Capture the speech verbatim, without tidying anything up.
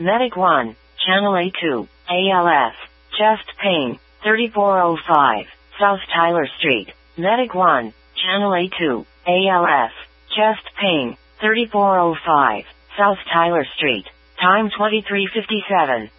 Medic one, Channel A two, A L F, chest pain, thirty-four oh five, South Tyler Street. Medic one, Channel A two, A L F, chest pain, thirty-four oh five, South Tyler Street. Time twenty-three fifty-seven.